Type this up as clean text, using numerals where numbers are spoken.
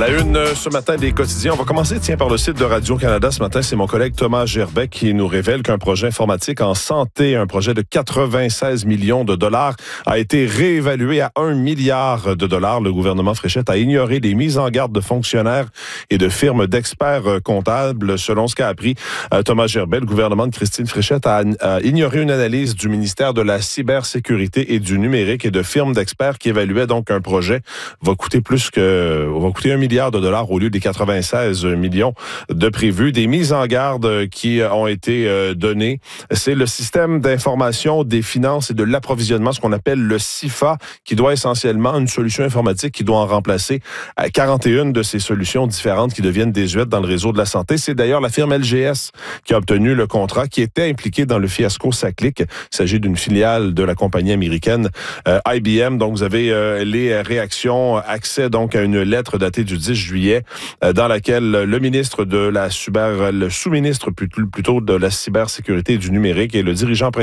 la une ce matin des quotidiens, on va commencer par le site de Radio-Canada. Ce matin, c'est mon collègue Thomas Gerbet qui nous révèle qu'un projet informatique en santé, un projet de 96 millions de dollars, a été réévalué à 1 milliard de dollars. Le gouvernement Fréchette a ignoré les mises en garde de fonctionnaires et de firmes d'experts comptables. Selon ce qu'a appris Thomas Gerbet, le gouvernement de Christine Fréchette a ignoré une analyse du ministère de la cybersécurité et du numérique et de firmes d'experts qui évaluaient donc un projet va coûter 1 milliard de dollars au lieu des 96 millions de prévus. Des mises en garde qui ont été données. C'est le système d'information des finances et de l'approvisionnement, ce qu'on appelle le CIFA, qui doit essentiellement une solution informatique qui doit en remplacer 41 de ces solutions différentes qui deviennent désuètes dans le réseau de la santé. C'est d'ailleurs la firme LGS qui a obtenu le contrat, qui était impliquée dans le fiasco SACLIC. Il s'agit d'une filiale de la compagnie américaine IBM. Donc, vous avez les réactions, accès donc à une lettre datée du 10 juillet, dans laquelle le ministre de la sous-ministre plutôt de la cybersécurité et du numérique et le dirigeant